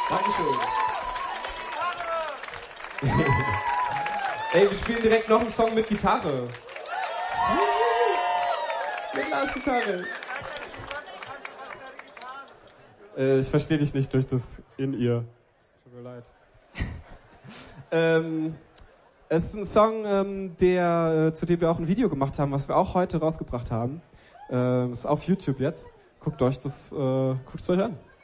Dankeschön. Ey, wir spielen direkt noch einen Song mit Gitarre. Mit Gitarre. Ich verstehe dich nicht durch das In-Ear. Tut mir leid. Es ist ein Song, zu dem wir auch ein Video gemacht haben, was wir auch heute rausgebracht haben. Ist auf YouTube jetzt. Guckt euch an.